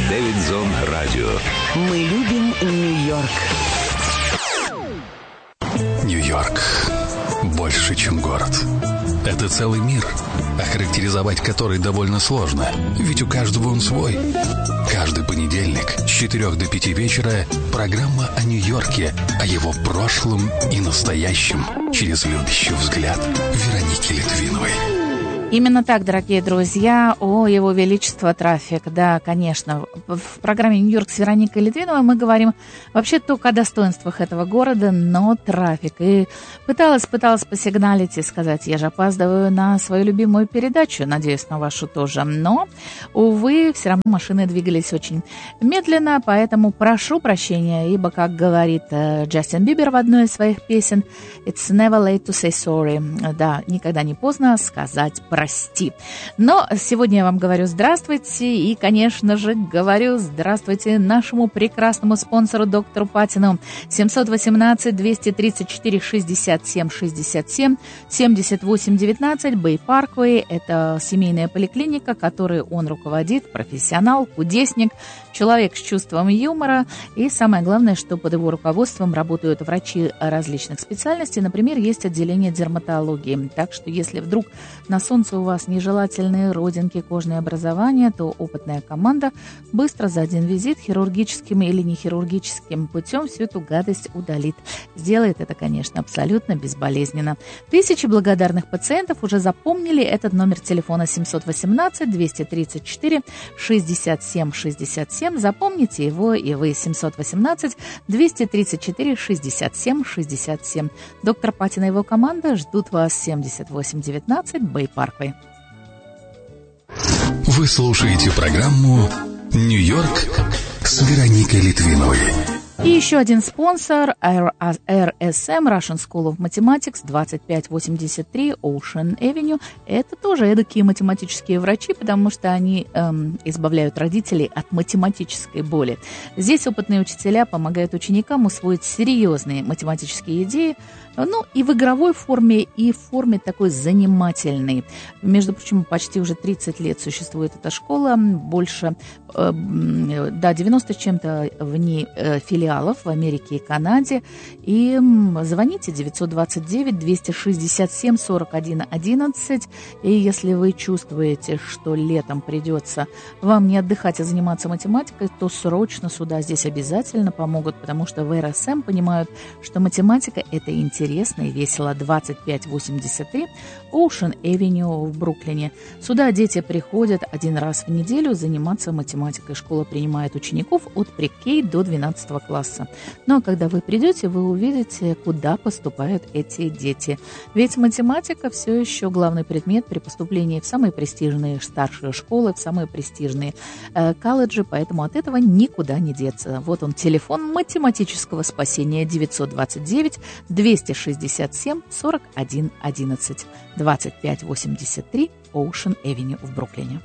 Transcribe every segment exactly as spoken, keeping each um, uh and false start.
Дэвидсон Радио. Мы любим Нью-Йорк. Нью-Йорк больше, чем город. Это целый мир, охарактеризовать который довольно сложно, ведь у каждого он свой. Каждый понедельник с четырех до пяти вечера программа о Нью-Йорке, о его прошлом и настоящем через любящий взгляд Вероники Литвиновой. Именно так, дорогие друзья, о его величество трафик. Да, конечно, в программе «Нью-Йорк» с Вероникой Литвиновой мы говорим вообще только о достоинствах этого города, но трафик. И пыталась, пыталась посигналить и сказать, я же опаздываю на свою любимую передачу, надеюсь, на вашу тоже. Но, увы, все равно машины двигались очень медленно, поэтому прошу прощения, ибо, как говорит Джастин Бибер в одной из своих песен, «It's never late to say sorry». Да, никогда не поздно сказать прости. Но сегодня я вам говорю здравствуйте и, конечно же, говорю здравствуйте нашему прекрасному спонсору доктору Патину. семь один восемь два три четыре шестьдесят семь шестьдесят семь семьдесят восемь девятнадцать Бэй Парквей. Это семейная поликлиника, которой он руководит, профессионал, кудесник, человек с чувством юмора. И самое главное, что под его руководством работают врачи различных специальностей. Например, есть отделение дерматологии. Так что, если вдруг на солнце у вас нежелательные родинки, кожные образования, то опытная команда быстро за один визит хирургическим или нехирургическим путем всю эту гадость удалит. Сделает это, конечно, абсолютно безболезненно. Тысячи благодарных пациентов уже запомнили этот номер телефона семь один восемь два три четыре шестьдесят семь шестьдесят семь. Запомните его и вы. семь один восемь два три четыре шестьдесят семь шестьдесят семь. Доктор Патин и его команда ждут вас семьдесят восемь девятнадцать Бэй Парквей. Вы слушаете программу «Нью-Йорк» с Вероникой Литвиновой. И еще один спонсор эр эс эм Russian School of Mathematics, двадцать пять восемьдесят три Ocean Avenue. Это тоже эдакие математические врачи, потому что они эм, избавляют родителей от математической боли. Здесь опытные учителя помогают ученикам усвоить серьезные математические идеи, ну и в игровой форме, и в форме такой занимательной. Между прочим, почти уже тридцать лет существует эта школа, больше, э, да, девяносто с чем-то в ней э, филиалов в Америке и Канаде. И звоните девятьсот двадцать девять двести шестьдесят семь сорок один одиннадцать. И если вы чувствуете, что летом придется вам не отдыхать, а заниматься математикой, то срочно сюда, здесь обязательно помогут, потому что в эр эс эм понимают, что математика – это интересно и весело. двадцать пять восемьдесят три Ocean Avenue в Бруклине. Сюда дети приходят один раз в неделю заниматься математикой. Школа принимает учеников от pre-K до двенадцатого класса. Но когда вы придете, вы увидите, куда поступают эти дети. Ведь математика все еще главный предмет при поступлении в самые престижные старшие школы, в самые престижные э, колледжи, поэтому от этого никуда не деться. Вот он, телефон математического спасения девятьсот двадцать девять двести шестьдесят семь сорок один одиннадцать. двадцать пять восемьдесят три Ocean Avenue в Бруклине.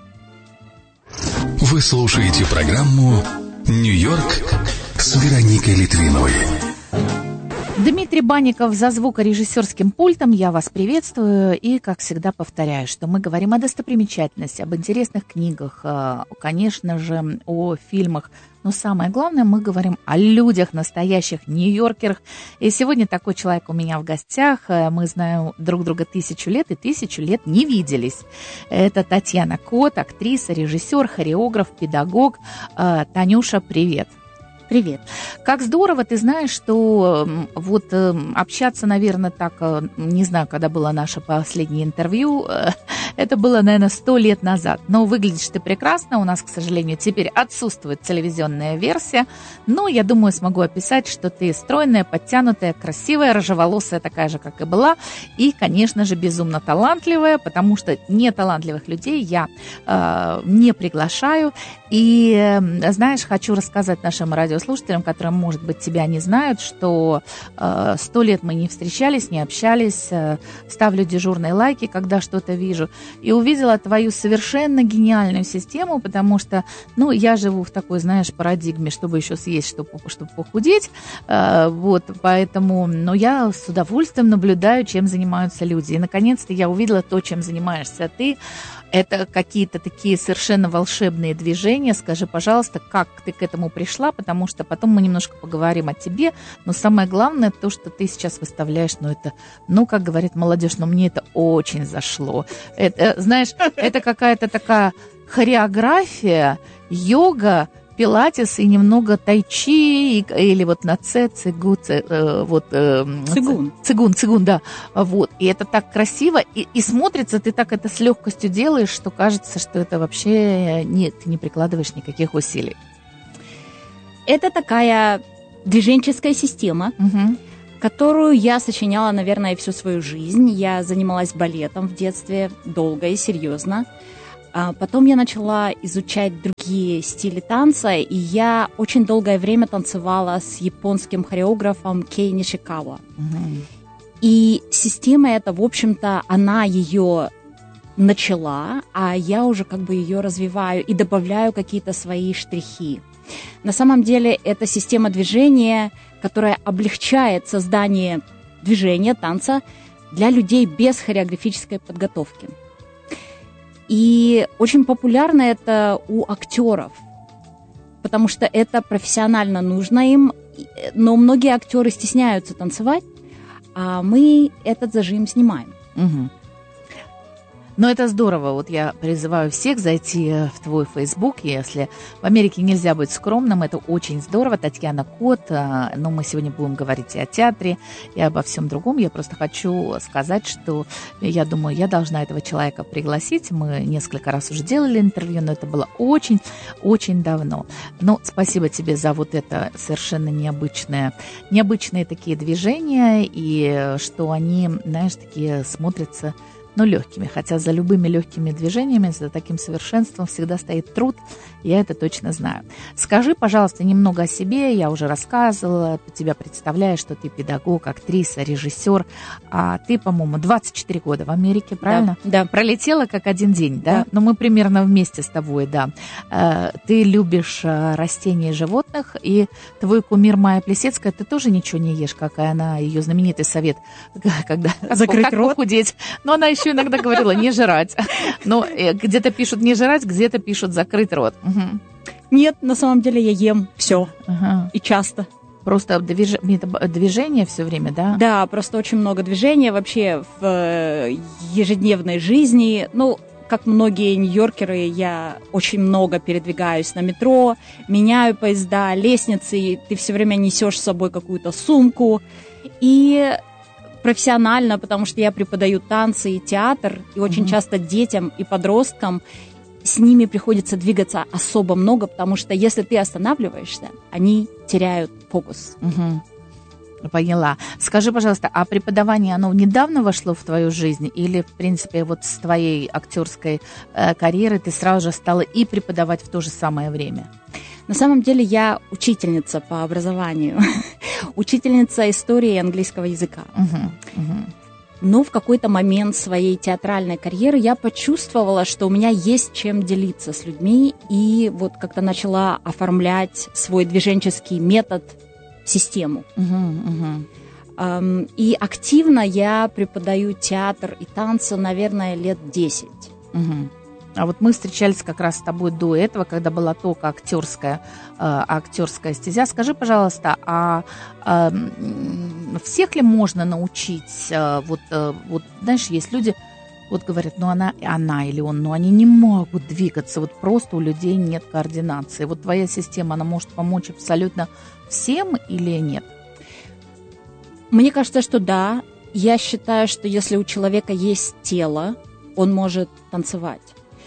Вы слушаете программу «Нью-Йорк» с Вероникой Литвиновой. Дмитрий Банников за звукорежиссерским пультом. Я вас приветствую и, как всегда, повторяю, что мы говорим о достопримечательностях, об интересных книгах, конечно же, о фильмах. Но самое главное, мы говорим о людях, настоящих нью-йоркерах. И сегодня такой человек у меня в гостях. Мы знаем друг друга тысячу лет и тысячу лет не виделись. Это Татьяна Кот, актриса, режиссер, хореограф, педагог. Танюша, привет. Привет. Как здорово, ты знаешь, что вот общаться, наверное, так, не знаю, когда было наше последнее интервью, это было, наверное, сто лет назад. Но выглядишь ты прекрасно, у нас, к сожалению, теперь отсутствует телевизионная версия, но я думаю, смогу описать, что ты стройная, подтянутая, красивая, рыжеволосая, такая же, как и была, и, конечно же, безумно талантливая, потому что неталантливых людей я э, не приглашаю. И, э, знаешь, хочу рассказать нашим радиослушателям, которые, может быть, тебя не знают, что сто э, лет мы не встречались, не общались, э, ставлю дежурные лайки, когда что-то вижу, и увидела твою совершенно гениальную систему, потому что, ну, я живу в такой, знаешь, парадигме, чтобы еще съесть, чтобы, чтобы похудеть, э, вот, поэтому, но я с удовольствием наблюдаю, чем занимаются люди, и, наконец-то, я увидела то, чем занимаешься ты. Это какие-то такие совершенно волшебные движения. Скажи, пожалуйста, как ты к этому пришла, потому что потом мы немножко поговорим о тебе. Но самое главное, то, что ты сейчас выставляешь, ну, это, ну, как говорит молодежь, но мне это очень зашло. Это, знаешь, это какая-то такая хореография, йога, пилатес и немного тайчи, или вот на це, цигу, ц, э, вот, э, цигун. цигун, цигун, да, вот, и это так красиво, и, и смотрится, ты так это с легкостью делаешь, что кажется, что это вообще, нет, ты не прикладываешь никаких усилий. Это такая движенческая система, угу. которую я сочиняла, наверное, всю свою жизнь. Я занималась балетом в детстве долго и серьезно. А потом я начала изучать другие стили танца, и я очень долгое время танцевала с японским хореографом Кей Нишикава. Угу. И система эта, в общем-то, она ее начала, а я уже как бы ее развиваю и добавляю какие-то свои штрихи. На самом деле это система движения, которая облегчает создание движения, танца для людей без хореографической подготовки. И очень популярно это у актеров, потому что это профессионально нужно им, но многие актеры стесняются танцевать, а мы этот зажим снимаем. Угу. Но это здорово. Вот я призываю всех зайти в твой Facebook, если в Америке нельзя быть скромным, это очень здорово. Татьяна Кот, но мы сегодня будем говорить и о театре, и обо всем другом. Я просто хочу сказать, что я думаю, я должна этого человека пригласить. Мы несколько раз уже делали интервью, но это было очень-очень давно. Но спасибо тебе за вот это совершенно необычное, необычные такие движения, и что они, знаешь, такие смотрятся, но легкими, хотя за любыми легкими движениями, за таким совершенством всегда стоит труд, я это точно знаю. Скажи, пожалуйста, немного о себе, я уже рассказывала, тебя представляю, что ты педагог, актриса, режиссер, а ты, по-моему, двадцать четыре года в Америке, правильно? Да. да. Пролетела как один день, да? Да. Но мы примерно вместе с тобой, да. Ты любишь растения и животных, и твой кумир Майя Плисецкая, ты тоже ничего не ешь, какая она, ее знаменитый совет, когда закрыть как рот, похудеть, но она еще иногда говорила не жрать. Но где-то пишут не жрать, где-то пишут закрыть рот. Угу. Нет, на самом деле я ем все Ага. и часто. Просто движ... движение все время, да? Да, просто очень много движения вообще в ежедневной жизни. Ну, как многие нью-йоркеры, я очень много передвигаюсь на метро, меняю поезда, лестницы, и ты все время несешь с собой какую-то сумку. И профессионально, потому что я преподаю танцы и театр, и очень mm-hmm. часто детям и подросткам с ними приходится двигаться особо много, потому что если ты останавливаешься, они теряют фокус. Mm-hmm. Поняла. Скажи, пожалуйста, а преподавание, оно недавно вошло в твою жизнь или, в принципе, вот с твоей актерской э, карьеры ты сразу же стала и преподавать в то же самое время? На самом деле я учительница по образованию, учительница истории и английского языка. Uh-huh, uh-huh. Но в какой-то момент своей театральной карьеры я почувствовала, что у меня есть чем делиться с людьми, и вот как-то начала оформлять свой движенческий метод в систему. Uh-huh, uh-huh. Um, и активно я преподаю театр и танцы, наверное, лет десять. Uh-huh. А вот мы встречались как раз с тобой до этого, когда была только актерская, э, актерская стезя. Скажи, пожалуйста, а э, всех ли можно научить? Э, вот, э, вот, знаешь, есть люди, вот говорят, ну она, она или он, но они не могут двигаться, вот просто у людей нет координации. Вот твоя система, она может помочь абсолютно всем или нет? Мне кажется, что да. Я считаю, что если у человека есть тело, он может танцевать.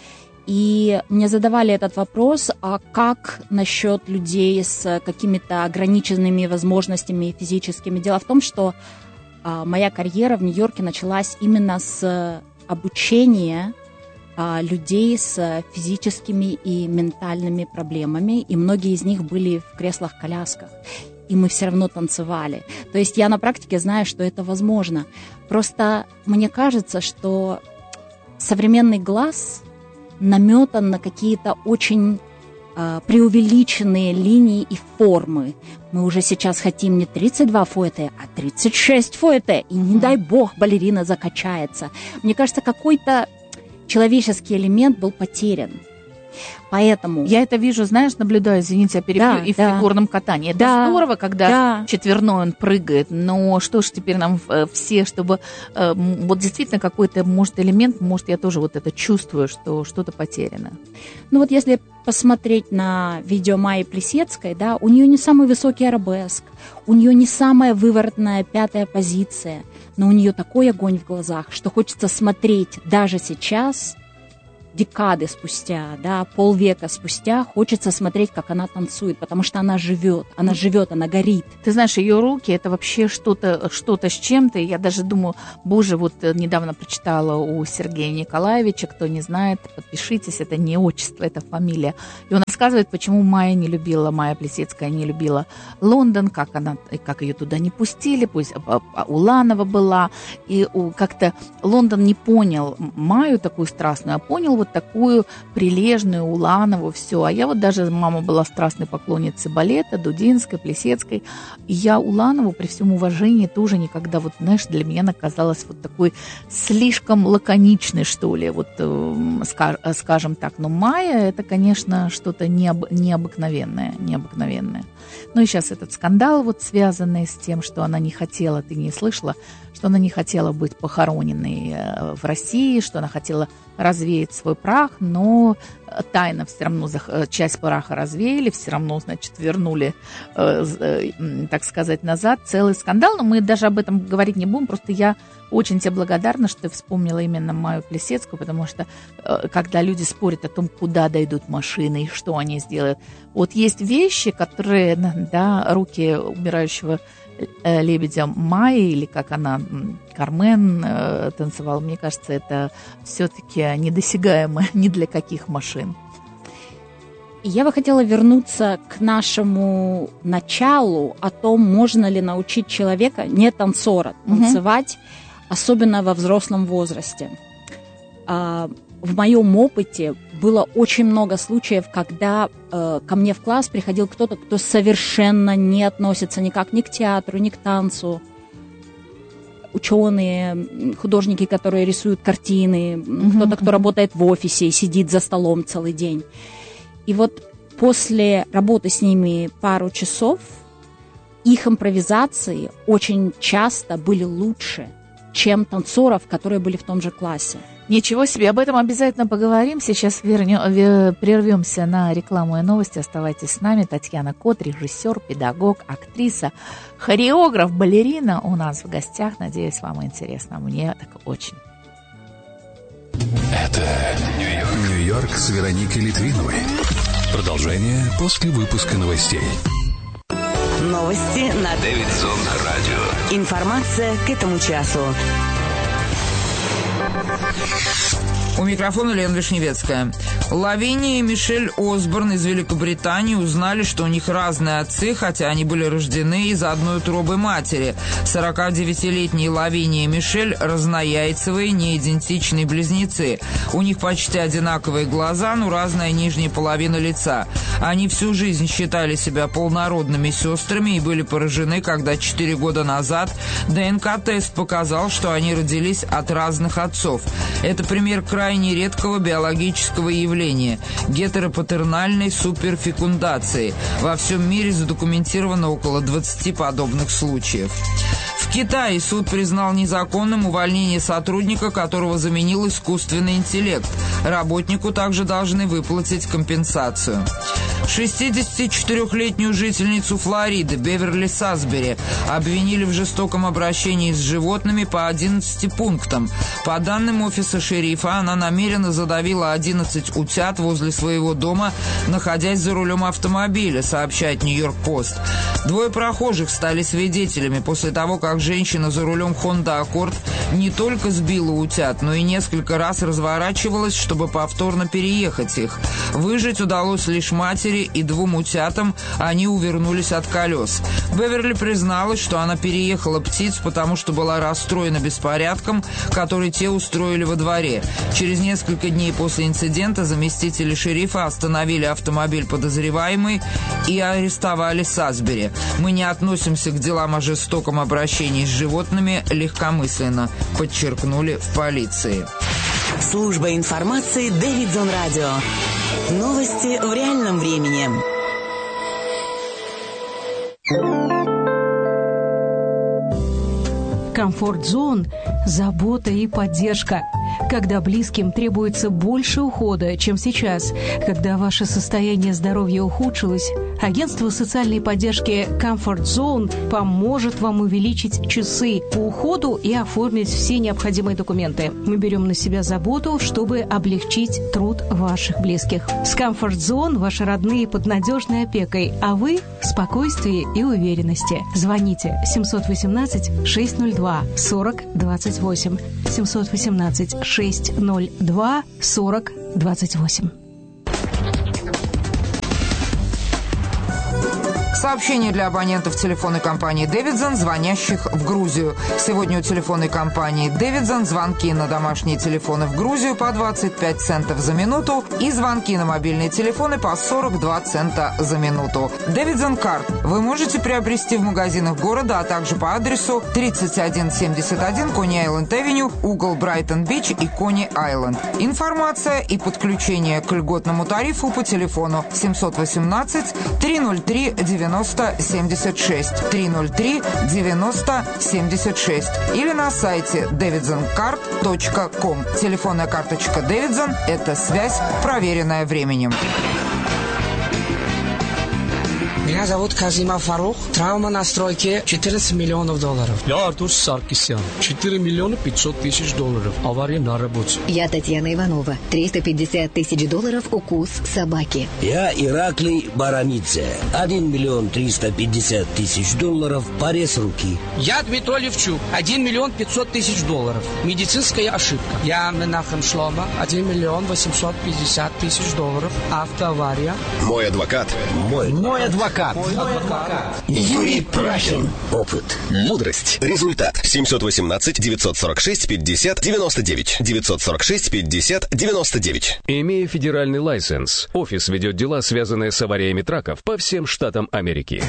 И мне задавали этот вопрос, а как насчет людей с какими-то ограниченными возможностями физическими? Дело в том, что а, моя карьера в Нью-Йорке началась именно с обучения а, людей с физическими и ментальными проблемами, и многие из них были в креслах-колясках, и мы все равно танцевали. То есть я на практике знаю, что это возможно. Просто мне кажется, что современный глаз наметан на какие-то очень э, преувеличенные линии и формы. Мы уже сейчас хотим не тридцать два фуэте, а тридцать шесть фуэте. И не дай бог балерина закачается. Мне кажется, какой-то человеческий элемент был потерян. Поэтому... Я это вижу, знаешь, наблюдаю, извините, я перебью, да, и в да. фигурном катании. Это да, здорово, когда да. четверной он прыгает, но что ж теперь нам все, чтобы... Э, вот действительно какой-то, может, элемент, может, я тоже вот это чувствую, что что-то потеряно. Ну вот если посмотреть на видео Майи Плисецкой, да, у нее не самый высокий арабеск, у нее не самая выворотная пятая позиция, но у нее такой огонь в глазах, что хочется смотреть даже сейчас... декады спустя, да, полвека спустя, хочется смотреть, как она танцует, потому что она живет, она живет, она горит. Ты знаешь, ее руки, это вообще что-то, что-то с чем-то. Я даже думаю, боже, вот недавно прочитала у Сергея Николаевича, кто не знает, подпишитесь, это не отчество, это фамилия. И он рассказывает, почему Майя не любила, Майя Плисецкая не любила Лондон, как она, как ее туда не пустили, пусть Уланова была, и как-то Лондон не понял Майю такую страстную, а понял вот такую прилежную Уланову, все. А я вот даже, мама была страстной поклонницей балета, Дудинской, Плисецкой. И я Уланову, при всем уважении, тоже никогда, вот, знаешь, для меня она казалась вот такой слишком лаконичной, что ли, вот, э, скажем так. Но Майя, это, конечно, что-то необ, необыкновенное, необыкновенное. Ну и сейчас этот скандал, вот, связанный с тем, что она не хотела, ты не слышала, что она не хотела быть похороненной в России, что она хотела развеять свой прах, но тайно все равно часть праха развеяли, все равно, значит, вернули, так сказать, назад. Целый скандал, но мы даже об этом говорить не будем, просто я очень тебе благодарна, что ты вспомнила именно Майю Плисецкую, потому что когда люди спорят о том, куда дойдут машины и что они сделают, вот есть вещи, которые, да, руки умирающего лебедя Майи, или как она, Кармен, э, танцевала, мне кажется, это все-таки недосягаемо ни для каких машин. Я бы хотела вернуться к нашему началу о том, можно ли научить человека, не танцора, танцевать, угу. особенно во взрослом возрасте. А, в моем опыте было очень много случаев, когда э, ко мне в класс приходил кто-то, кто совершенно не относится никак ни к театру, ни к танцу. Ученые, художники, которые рисуют картины, mm-hmm. кто-то, кто работает в офисе и сидит за столом целый день. И вот после работы с ними пару часов их импровизации очень часто были лучше, чем танцоров, которые были в том же классе. Ничего себе, об этом обязательно поговорим. Сейчас вернем, прервемся на рекламу и новости. Оставайтесь с нами. Татьяна Кот, режиссер, педагог, актриса, хореограф, балерина у нас в гостях. Надеюсь, вам интересно. Мне так очень. Это Нью-Йорк, Нью-Йорк с Вероникой Литвиновой. Продолжение после выпуска новостей. Новости на Дэвидсон радио. Информация к этому часу. У микрофона Лена Вишневецкая. Лавиния и Мишель Осборн из Великобритании узнали, что у них разные отцы, хотя они были рождены из одной утробы матери. сорокадевятилетние Лавиния и Мишель – разнояйцевые, неидентичные близнецы. У них почти одинаковые глаза, но разная нижняя половина лица. Они всю жизнь считали себя полнородными сестрами и были поражены, когда четыре года назад ДНК-тест показал, что они родились от разных отцов. Это пример крайне редкого биологического явления – гетеропатернальной суперфекундации. Во всем мире задокументировано около двадцати подобных случаев. В Китае суд признал незаконным увольнение сотрудника, которого заменил искусственный интеллект. Работнику также должны выплатить компенсацию. шестидесятичетырёхлетнюю жительницу Флориды Беверли Сасбери обвинили в жестоком обращении с животными по одиннадцати пунктам. По данным офиса шерифа, она намеренно задавила одиннадцать утят возле своего дома, находясь за рулем автомобиля, сообщает Нью-Йорк-Пост. Двое прохожих стали свидетелями после того, как женщина за рулем Honda Accord не только сбила утят, но и несколько раз разворачивалась, чтобы повторно переехать их. Выжить удалось лишь матери и двум утятам, они увернулись от колес. Беверли призналась, что она переехала птиц, потому что была расстроена беспорядком, который те устроили во дворе. Через несколько дней после инцидента заместители шерифа остановили автомобиль подозреваемой и арестовали Сасбери. «Мы не относимся к делам о жестоком обращении с животными легкомысленно», подчеркнули в полиции. Служба информации Дэвидсон Радио. Новости в реальном времени. Комфорт-зон, забота и поддержка. Когда близким требуется больше ухода, чем сейчас, когда ваше состояние здоровья ухудшилось, агентство социальной поддержки Comfort Zone поможет вам увеличить часы по уходу и оформить все необходимые документы. Мы берем на себя заботу, чтобы облегчить труд ваших близких. С Comfort Zone ваши родные под надежной опекой, а вы в спокойствии и уверенности. Звоните семь один восемь шесть ноль два сорок двадцать восемь. семь один восемь шесть ноль два сорок двадцать восемь. Сообщение для абонентов телефонной компании «Дэвидсон», звонящих в Грузию. Сегодня у телефонной компании «Дэвидсон» звонки на домашние телефоны в Грузию по двадцать пять центов за минуту и звонки на мобильные телефоны по сорок два цента за минуту. «Дэвидсон Карт» вы можете приобрести в магазинах города, а также по адресу тридцать один семьдесят один Кони-Айленд-Авеню, угол Брайтон-Бич и Кони-Айленд. Информация и подключение к льготному тарифу по телефону семь один восемь три ноль три девяносто семьдесят шесть три ноль три девяносто семьдесят шесть или на сайте дэвидсон карт точка ком. Телефонная карточка Дэвидсон – это связь, проверенная временем. Меня зовут Казима Фарух. Травма на стройке четырнадцать миллионов долларов. Я Артур Саркисян. четыре миллиона пятьсот тысяч долларов. Авария на работе. Я Татьяна Иванова. триста пятьдесят тысяч долларов укус собаки. Я Ираклий Барамидзе. один миллион триста пятьдесят тысяч долларов. Порез руки. Я Дмитрий Левчук. один миллион пятьсот тысяч долларов. Медицинская ошибка. Я Менахем Шлома. один миллион восемьсот пятьдесят тысяч долларов. Автоавария. Мой адвокат. Мой, Мой адвокат. Юрий Прахин. Опыт. Мудрость. Результат. семь один восемь девять сорок шесть пятьдесят девяносто девять. девятьсот сорок шесть пятьдесят девяносто девять. Имея федеральный лайсенс, офис ведет дела, связанные с авариями траков по всем штатам Америки.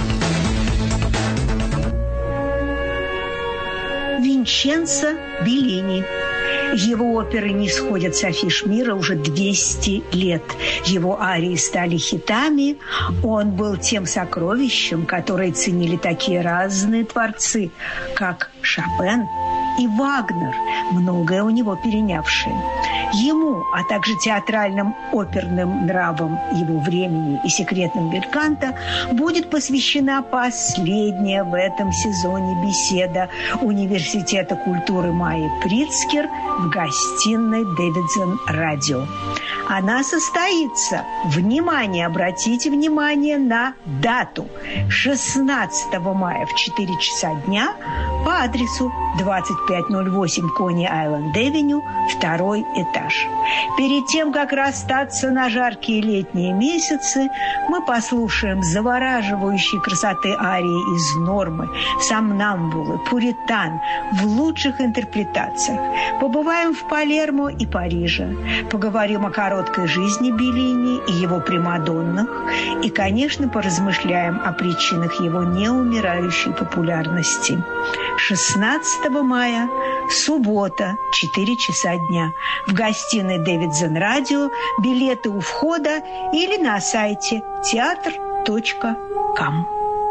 Винченцо Беллини. Его оперы не сходят с афиш мира уже двести лет. Его арии стали хитами. Он был тем сокровищем, которое ценили такие разные творцы, как Шопен и Вагнер, многое у него перенявшие. Ему, а также театральным оперным нравам его времени и секретным бельканто будет посвящена последняя в этом сезоне беседа Университета культуры Майи Прицкер в гостиной Дэвидсон Радио. Она состоится, внимание, обратите внимание на дату, шестнадцатого мая в четыре часа дня по адресу двадцать пять ноль восемь Кони-Айленд-Авеню, второй этаж. Перед тем, как расстаться на жаркие летние месяцы, мы послушаем завораживающей красоты арии из «Нормы», «Сомнамбулы», «Пуритан» в лучших интерпретациях. Побываем в Палермо и Париже, поговорим о короткой жизни Беллини и его примадоннах и, конечно, поразмышляем о причинах его неумирающей популярности. шестнадцатого мая, суббота, четыре часа дня. В гостиной Дэвидсон Радио. Билеты у входа или на сайте театр точка ком.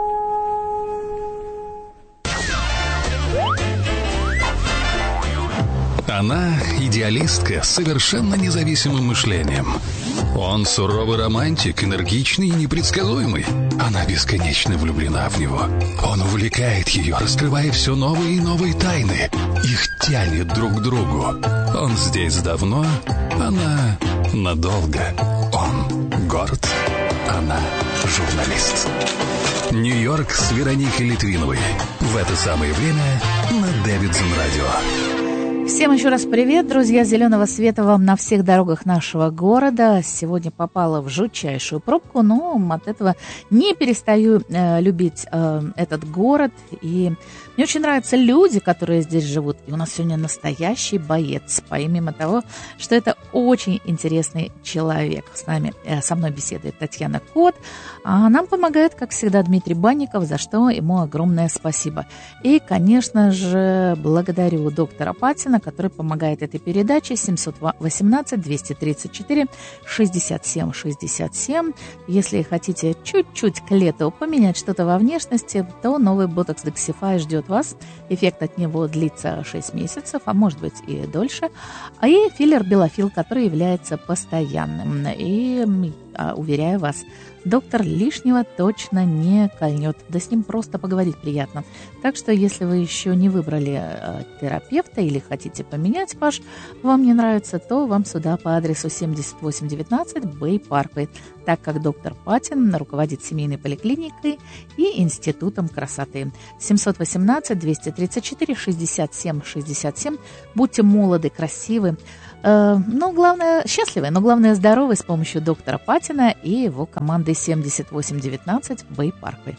Она идеалистка с совершенно независимым мышлением. Он суровый романтик, энергичный и непредсказуемый. Она бесконечно влюблена в него. Он увлекает ее, раскрывая все новые и новые тайны. Их тянет друг к другу. Он здесь давно, она надолго. Он горд, она журналист. Нью-Йорк с Вероникой Литвиновой. В это самое время на Дэвидсон Радио. Всем еще раз привет, друзья. Зеленого света вам на всех дорогах нашего города. Сегодня попала в жутчайшую пробку, но от этого не перестаю э, любить э, этот город. И мне очень нравятся люди, которые здесь живут. И у нас сегодня настоящий боец, помимо того, что это очень интересный человек. С нами, э, со мной беседует Татьяна Кот, а нам помогает, как всегда, Дмитрий Банников, за что ему огромное спасибо. И, конечно же, благодарю доктора Патина, который помогает этой передаче. семьсот восемнадцать двести тридцать четыре шестьдесят семь шестьдесят семь. Если хотите чуть-чуть к лету поменять что-то во внешности, то новый Botox Dexify ждет вас. Эффект от него длится шесть месяцев, а может быть и дольше. И филлер Белофил, который является постоянным. И, уверяю вас, доктор лишнего точно не кольнет. Да с ним просто поговорить приятно. Так что, если вы еще не выбрали э, терапевта или хотите поменять ваш, вам не нравится, то вам сюда по адресу семьдесят восемь девятнадцать Бэй Парквей, так как доктор Патин руководит семейной поликлиникой и институтом красоты. семьсот восемнадцать двести тридцать четыре шестьдесят семь шестьдесят семь. Будьте молоды, красивы, э, но главное, счастливы, но главное, здоровы с помощью доктора Патина и его команды семьдесят восемь девятнадцать Бэй Парквей.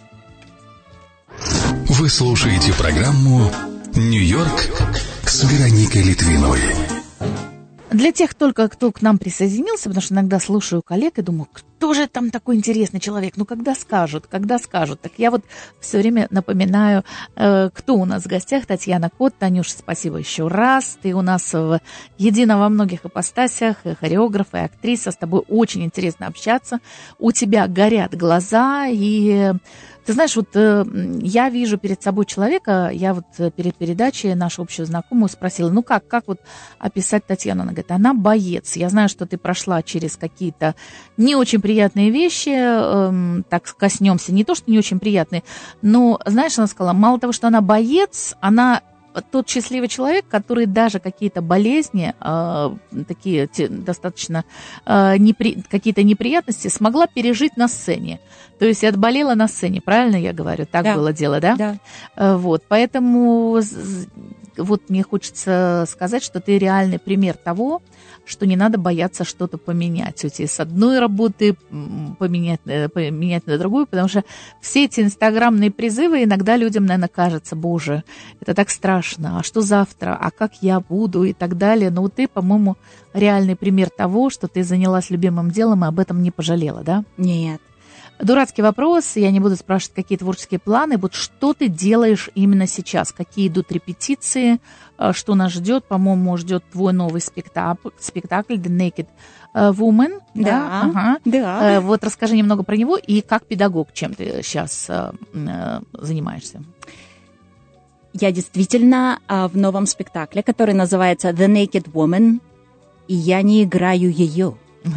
Вы слушаете программу «Нью-Йорк» с Вероникой Литвиновой. Для тех только, кто к нам присоединился, потому что иногда слушаю коллег и думаю, кто же там такой интересный человек? Ну, когда скажут, когда скажут? Так я вот все время напоминаю, э, кто у нас в гостях. Татьяна Кот. Танюша, спасибо еще раз. Ты у нас в едино во многих ипостасях, и хореограф, и актриса. С тобой очень интересно общаться. У тебя горят глаза, и... Ты знаешь, вот э, я вижу перед собой человека, я вот перед передачей нашу общую знакомую спросила, ну как, как вот описать Татьяну? Она говорит, она боец. Я знаю, что ты прошла через какие-то не очень приятные вещи, э, так коснемся, не то, что не очень приятные, но, знаешь, она сказала, мало того, что она боец, она... тот счастливый человек, который даже какие-то болезни, э, такие те, достаточно э, непри, какие-то неприятности смогла пережить на сцене. То есть отболела на сцене, правильно я говорю? Так да. Было дело, да? Да. Э, вот, поэтому вот мне хочется сказать, что ты реальный пример того, что не надо бояться что-то поменять. Уйти с одной работы поменять, поменять на другую, потому что все эти инстаграмные призывы иногда людям, наверное, кажется, боже, это так страшно, а что завтра, а как я буду и так далее. Но вот ты, по-моему, реальный пример того, что ты занялась любимым делом и об этом не пожалела, да? Нет. Дурацкий вопрос, я не буду спрашивать, какие творческие планы. Вот что ты делаешь именно сейчас? Какие идут репетиции? Что нас ждет? По-моему, ждет твой новый спектакль, спектакль The Naked Woman. Да, да. Ага. да. Вот расскажи немного про него и как педагог, чем ты сейчас занимаешься. Я действительно в новом спектакле, который называется The Naked Woman, и я не играю ее.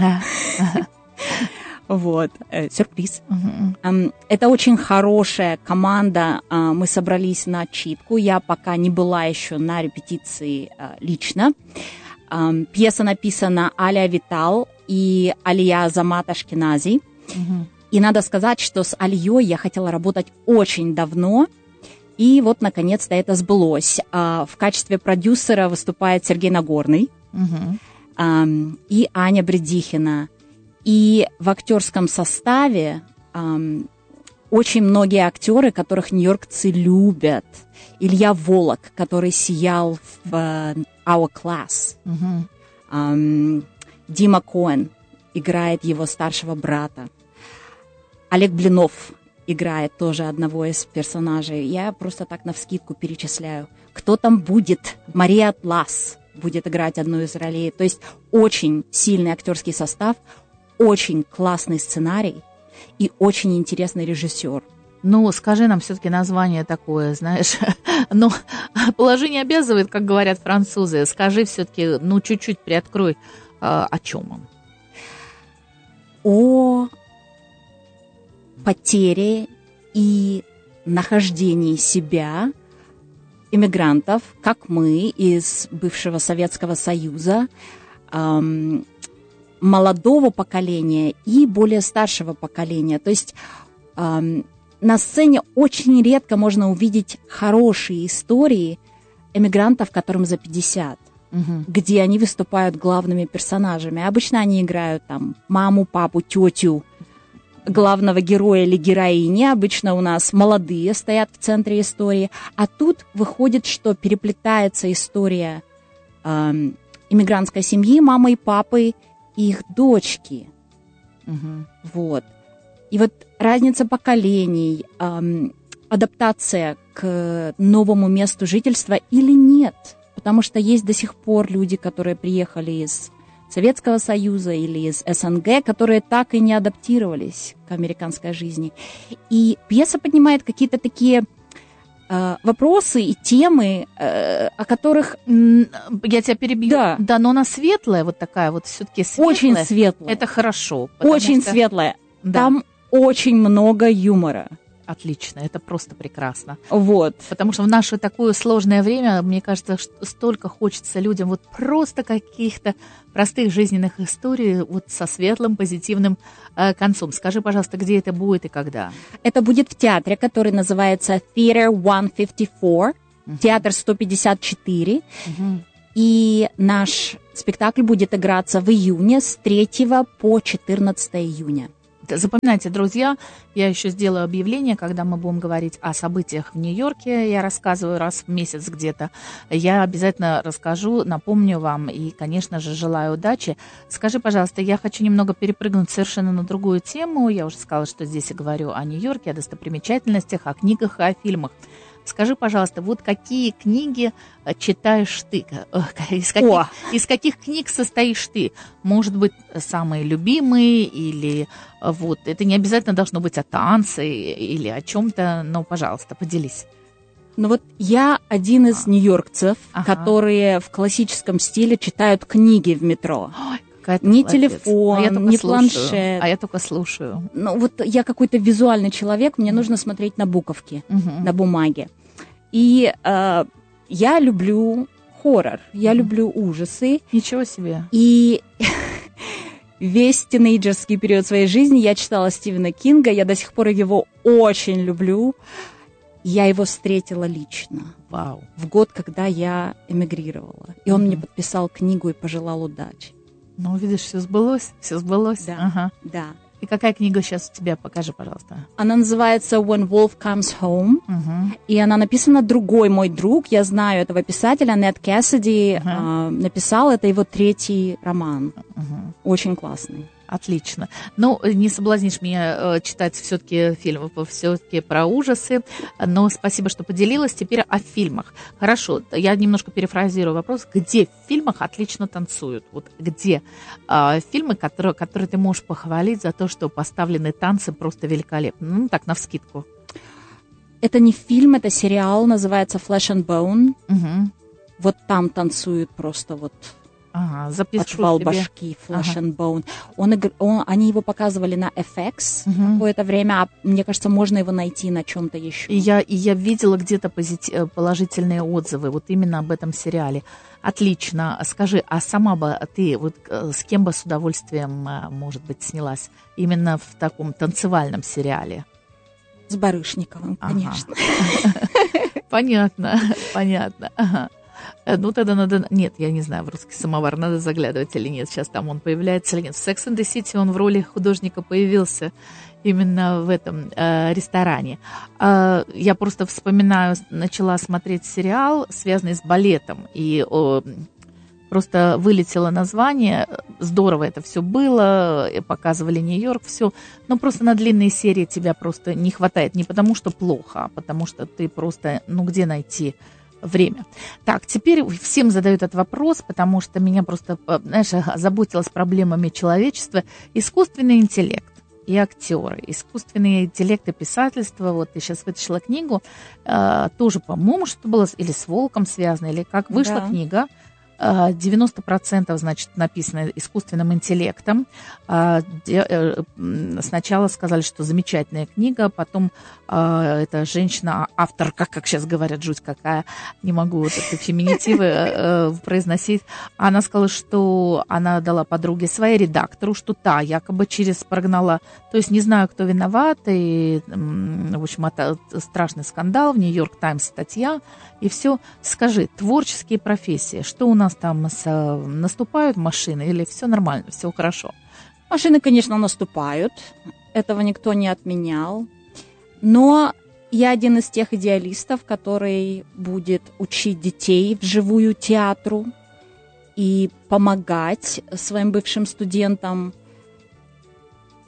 Вот, э, сюрприз. Uh-huh. Um, это очень хорошая команда. Uh, мы собрались на читку. Я пока не была еще на репетиции uh, лично. Um, пьеса написана Аля Витал и Алия Азамат Ашкенази. Uh-huh. И надо сказать, что с Алией я хотела работать очень давно. И вот, наконец-то, это сбылось. Uh, в качестве продюсера выступает Сергей Нагорный uh-huh. um, и Аня Бредихина. И в актерском составе эм, очень многие актеры, которых нью-йоркцы любят. Илья Волок, который сиял в uh, Our Class. Mm-hmm. Эм, Дима Коэн играет его старшего брата. Олег Блинов играет тоже одного из персонажей. Я просто так навскидку перечисляю. Кто там будет? Мария Атлас будет играть одну из ролей. То есть очень сильный актерский состав, очень классный сценарий и очень интересный режиссер. Ну, скажи нам все-таки название такое, знаешь. Но положение обязывает, как говорят французы. Скажи все-таки, ну, чуть-чуть приоткрой, о чем он. О потере и нахождении себя иммигрантов, как мы, из бывшего Советского Союза, эм, молодого поколения и более старшего поколения. То есть эм, на сцене очень редко можно увидеть хорошие истории эмигрантов, которым за пятьдесят, угу. где они выступают главными персонажами. Обычно они играют там маму, папу, тетю главного героя или героини. Обычно у нас молодые стоят в центре истории. А тут выходит, что переплетается история эм, иммигрантской семьи, мамы и папы, и их дочки. Угу. Вот. И вот разница поколений, эм, адаптация к новому месту жительства или нет. потому что есть до сих пор люди, которые приехали из Советского Союза или из СНГ, которые так и не адаптировались к американской жизни. И пьеса поднимает какие-то такие э, вопросы и темы, э, о которых... Я тебя перебью. Да. Да, но она светлая, вот такая вот, все-таки светлая. Очень светлая. Это хорошо. Очень что... светлая. Да. Там очень много юмора. Отлично, это просто прекрасно. Вот. Потому что в наше такое сложное время, мне кажется, что столько хочется людям вот просто каких-то простых жизненных историй вот со светлым, позитивным э, концом. Скажи, пожалуйста, где это будет и когда? Это будет в театре, который называется Theater сто пятьдесят четыре, uh-huh. театр сто пятьдесят четыре. Uh-huh. И наш спектакль будет играться в июне с третьего по четырнадцатое июня. Запоминайте, друзья, я еще сделаю объявление, когда мы будем говорить о событиях в Нью-Йорке. Я рассказываю раз в месяц где-то. Я обязательно расскажу, напомню вам и, конечно же, желаю удачи. Скажи, пожалуйста, я хочу немного перепрыгнуть совершенно на другую тему. Я уже сказала, что здесь я говорю о Нью-Йорке, о достопримечательностях, о книгах и о фильмах. Скажи, пожалуйста, вот какие книги читаешь ты? Из каких, из каких книг состоишь ты? Может быть, самые любимые или вот это не обязательно должно быть о танце или о чем-то, но, пожалуйста, поделись. Ну вот я один из нью-йоркцев, ага. которые в классическом стиле читают книги в метро. Ой, ни молодец. телефон, а ни слушаю. планшет. А я только слушаю. Ну вот я какой-то визуальный человек, мне нужно смотреть на буковки, uh-huh. на бумаге. И э, я люблю хоррор, я uh-huh. люблю ужасы. Ничего себе. И весь тинейджерский период своей жизни я читала Стивена Кинга, я до сих пор его очень люблю. Я его встретила лично. Вау. В год, когда я эмигрировала. И он uh-huh. мне подписал книгу и пожелал удачи. Ну, видишь, все сбылось, все сбылось. Да, ага. да. И какая книга сейчас у тебя? Покажи, пожалуйста. Она называется «When Wolf Comes Home». Uh-huh. И она написана другой мой друг. Я знаю этого писателя, Нед Кэссиди. Uh-huh. э, написал, это его третий роман. Uh-huh. Очень классный. Отлично. Ну, не соблазнишь меня э, читать все-таки фильмы, все-таки про ужасы, но спасибо, что поделилась. Теперь о фильмах. Хорошо, я немножко перефразирую вопрос. Где в фильмах отлично танцуют? Вот где э, фильмы, которые, которые ты можешь похвалить за то, что поставлены танцы просто великолепно? Ну, так, навскидку. Это не фильм, это сериал, называется «Flesh and Bone». Угу. Вот там танцуют просто вот... Ага, запишу отвал себе. башки, Flesh ага. and Bone. Он, он, они его показывали на эф икс угу. какое-то время, а мне кажется, можно его найти на чем-то еще. И я, и я видела где-то позитив, положительные отзывы вот именно об этом сериале. Отлично. Скажи, а сама бы ты вот с кем бы с удовольствием, может быть, снялась именно в таком танцевальном сериале? С Барышниковым, конечно. Понятно, понятно. Ага. Ну, тогда надо... Нет, я не знаю, в «Русский самовар» надо заглядывать или нет. Сейчас там он появляется или нет. В «Sex and the City» он в роли художника появился именно в этом э, ресторане. Э, я просто вспоминаю, начала смотреть сериал, связанный с балетом. И э, просто вылетело название. Здорово это все было. Показывали Нью-Йорк, все. Но просто на длинные серии тебя просто не хватает. Не потому, что плохо, а потому, что ты просто... Ну, где найти... время. Так, теперь всем задают этот вопрос, потому что меня просто, знаешь, озаботилась проблемами человечества. Искусственный интеллект и актеры, искусственный интеллект и писательство. Вот ты сейчас вытащила книгу, э, тоже, по-моему, что было или с Волком связано, или как вышла да. книга. девяносто процентов, значит, написано искусственным интеллектом. Сначала сказали, что замечательная книга, потом эта женщина, авторка, как сейчас говорят, жуть какая, не могу вот эти феминитивы произносить, она сказала, что она дала подруге своей редактору, что та якобы через прогнала, то есть не знаю, кто виноват, и, в общем, это страшный скандал, в Нью-Йорк Таймс статья, и все. Скажи, творческие профессии, что у нас там с, наступают машины или все нормально, все хорошо? Машины, конечно, наступают, этого никто не отменял, но я один из тех идеалистов, который будет учить детей вживую театру и помогать своим бывшим студентам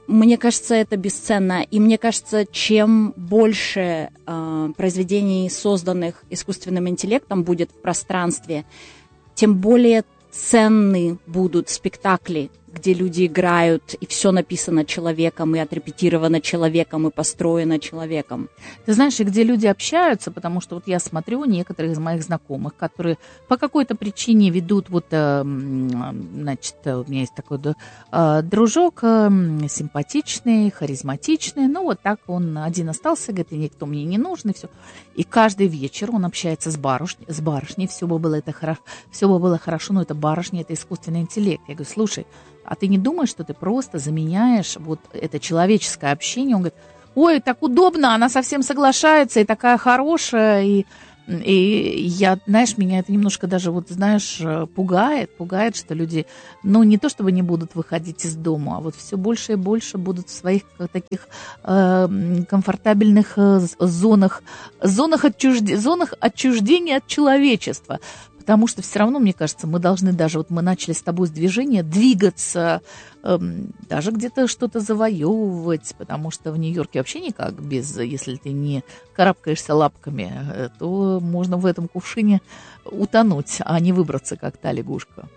Мне кажется, это бесценно. И мне кажется, чем больше э, произведений, созданных искусственным интеллектом, будет в пространстве, тем более ценны будут спектакли, где люди играют, и все написано человеком, и отрепетировано человеком, и построено человеком. Ты знаешь, и где люди общаются, потому что вот я смотрю некоторых из моих знакомых, которые по какой-то причине ведут, вот, значит, у меня есть такой дружок, симпатичный, харизматичный, ну вот так он один остался, говорит, и никто мне не нужен, и все. И каждый вечер он общается с барышней, с барышней, все бы было это хорошо, все бы было хорошо, но это барышня, это искусственный интеллект. Я говорю, слушай, а ты не думаешь, что ты просто заменяешь вот это человеческое общение? Он говорит, ой, так удобно, она совсем соглашается, и такая хорошая, и, и я, знаешь, меня это немножко даже, вот, знаешь, пугает, пугает, что люди, ну, не то чтобы не будут выходить из дома, а вот все больше и больше будут в своих таких э, комфортабельных э, зонах, зонах, отчужд... зонах отчуждения от человечества. Потому что все равно, мне кажется, мы должны даже, вот мы начали с тобой с движения, двигаться, эм, даже где-то что-то завоевывать, потому что в Нью-Йорке вообще никак без, если ты не карабкаешься лапками, то можно в этом кувшине утонуть, а не выбраться, как та лягушка.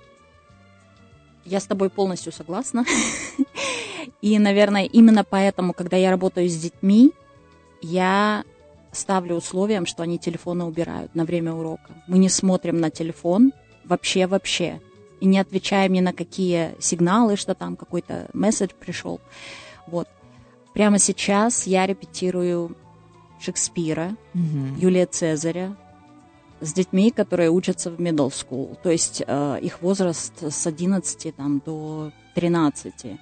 Я с тобой полностью согласна. И, наверное, именно поэтому, когда я работаю с детьми, я... ставлю условием, что они телефоны убирают на время урока. Мы не смотрим на телефон вообще-вообще. И не отвечаем ни на какие сигналы, что там какой-то месседж пришел. Вот. Прямо сейчас я репетирую Шекспира, mm-hmm. Юлия Цезаря с детьми, которые учатся в middle school. То есть э, их возраст с одиннадцати там, до тринадцати.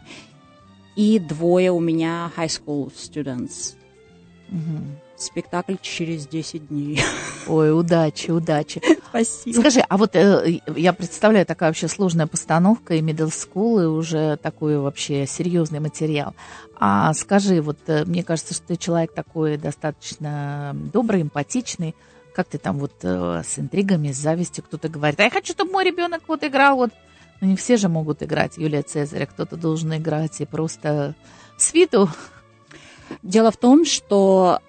И двое у меня high school students. Mm-hmm. Спектакль через десять дней. Ой, удачи, удачи. Спасибо. Скажи, а вот э, я представляю, такая вообще сложная постановка, и middle school, и уже такой вообще серьезный материал. А скажи, вот э, мне кажется, что ты человек такой достаточно добрый, эмпатичный. Как ты там вот э, с интригами, с завистью, кто-то говорит, а я хочу, чтобы мой ребенок вот играл вот. Ну, не все же могут играть Юлия Цезаря, кто-то должен играть и просто свиту. Дело в том, что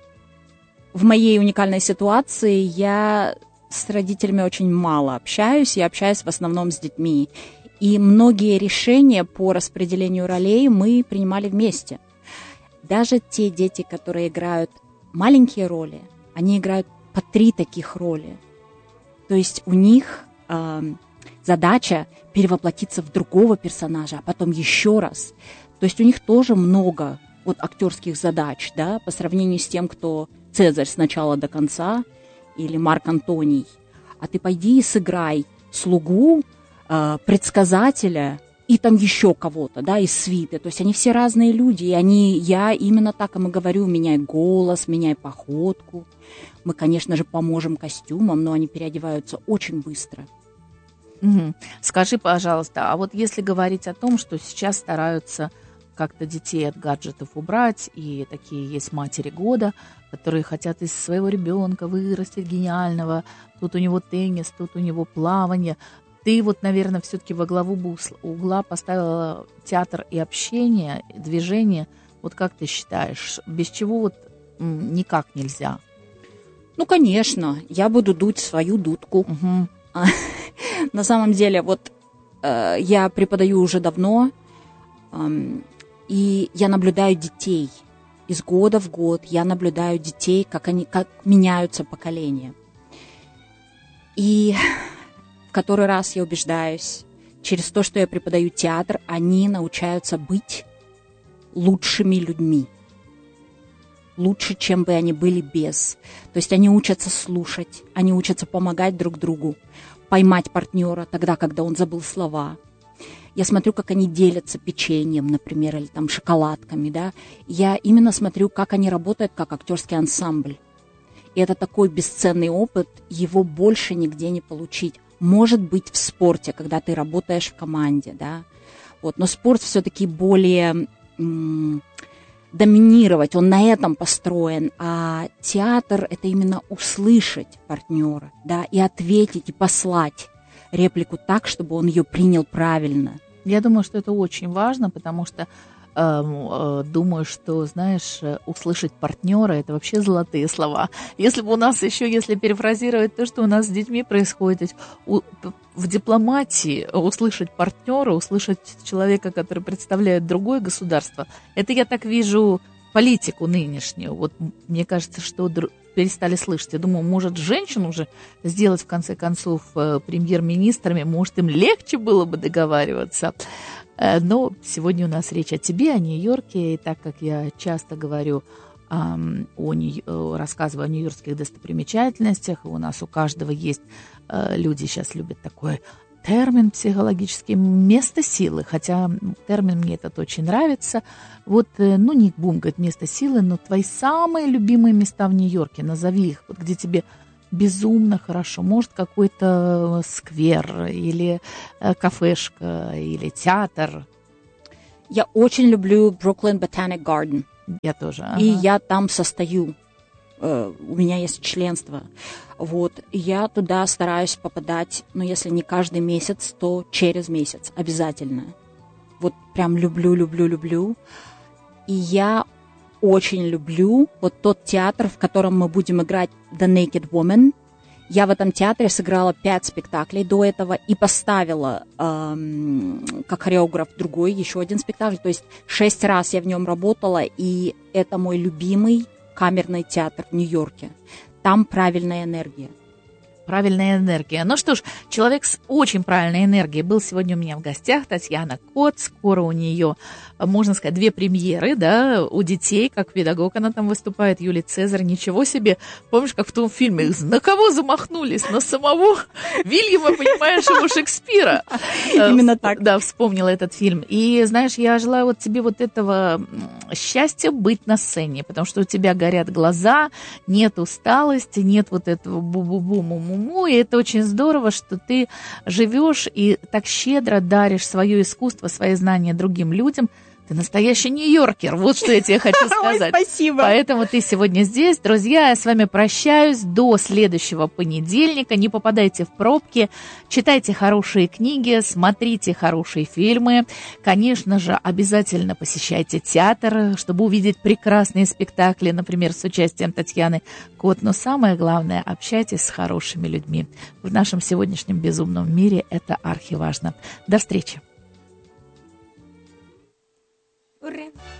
в моей уникальной ситуации я с родителями очень мало общаюсь, я общаюсь в основном с детьми. И многие решения по распределению ролей мы принимали вместе. Даже те дети, которые играют маленькие роли, они играют по три таких роли. То есть у них э, задача перевоплотиться в другого персонажа, а потом еще раз. То есть у них тоже много вот актерских задач, да, по сравнению с тем, кто Цезарь с начала до конца или Марк Антоний. А ты пойди и сыграй слугу, э, предсказателя и там еще кого-то, да, из свиты. То есть они все разные люди, и они, я именно так им и говорю, меняй голос, меняй походку. Мы, конечно же, поможем костюмам, но они переодеваются очень быстро. Угу. Скажи, пожалуйста, а вот если говорить о том, что сейчас стараются как-то детей от гаджетов убрать, и такие есть матери года, которые хотят из своего ребенка вырастить гениального, тут у него теннис, тут у него плавание. Ты вот, наверное, все-таки во главу угла поставила театр и общение, и движение. Вот как ты считаешь, без чего вот никак нельзя? Ну, конечно, я буду дуть свою дудку. Угу. На самом деле, вот э, я преподаю уже давно, э, и я наблюдаю детей. Из года в год я наблюдаю детей, как они, как меняются поколения. И в который раз я убеждаюсь, через то, что я преподаю театр, они научаются быть лучшими людьми. Лучше, чем бы они были без. То есть они учатся слушать, они учатся помогать друг другу, поймать партнера тогда, когда он забыл слова. Я смотрю, как они делятся печеньем, например, или там шоколадками, да. Я именно смотрю, как они работают как актерский ансамбль. И это такой бесценный опыт, его больше нигде не получить. Может быть, в спорте, когда ты работаешь в команде, да. Вот. Но спорт все-таки более м- доминировать, он на этом построен. А театр — это именно услышать партнера, да, и ответить, и послать реплику так, чтобы он ее принял правильно. Я думаю, что это очень важно, потому что думаю, что, знаешь, услышать партнера — это вообще золотые слова. Если бы у нас еще, если перефразировать то, что у нас с детьми происходит, в дипломатии услышать партнера, услышать человека, который представляет другое государство, это я так вижу политику нынешнюю. Вот мне кажется, что перестали слышать. Я думаю, может, женщин уже сделать, в конце концов, премьер-министрами, может, им легче было бы договариваться. Но сегодня у нас речь о тебе, о Нью-Йорке, и так как я часто говорю, о Нью- рассказываю о нью-йоркских достопримечательностях, у нас у каждого есть, люди сейчас любят такой термин психологический, место силы, хотя термин мне этот очень нравится. Вот, ну, Ник Бум говорит, место силы, но твои самые любимые места в Нью-Йорке, назови их, вот где тебе безумно хорошо. Может, какой-то сквер или кафешка, или театр. Я очень люблю Brooklyn Botanic Garden. Я тоже. Ага. И я там состою. Uh, у меня есть членство. Вот. И я туда стараюсь попадать, ну, если не каждый месяц, то через месяц обязательно. Вот прям люблю, люблю, люблю. И я очень люблю вот тот театр, в котором мы будем играть The Naked Woman. Я в этом театре сыграла пять спектаклей до этого и поставила эм, как хореограф другой еще один спектакль. То есть шесть раз я в нем работала, и это мой любимый камерный театр в Нью-Йорке. Там правильная энергия. Правильная энергия. Ну что ж, человек с очень правильной энергией был сегодня у меня в гостях. Татьяна Кот. Скоро у нее, можно сказать, две премьеры, да, у детей, как педагог она там выступает, Юлий Цезарь. Ничего себе. Помнишь, как в том фильме, на кого замахнулись? На самого Вильяма, понимаешь, его Шекспира. Именно так. Да, вспомнила этот фильм. И, знаешь, я желаю вот тебе вот этого счастья быть на сцене, потому что у тебя горят глаза, нет усталости, нет вот этого бу-бу-бу-му-му. И это очень здорово, что ты живешь и так щедро даришь свое искусство, свои знания другим людям. Ты настоящий нью-йоркер, вот что я тебе хочу сказать. Ой, спасибо. Поэтому ты сегодня здесь. Друзья, я с вами прощаюсь до следующего понедельника. Не попадайте в пробки, читайте хорошие книги, смотрите хорошие фильмы. Конечно же, обязательно посещайте театр, чтобы увидеть прекрасные спектакли, например, с участием Татьяны Кот. Но самое главное, общайтесь с хорошими людьми. В нашем сегодняшнем безумном мире это архиважно. До встречи. Ура!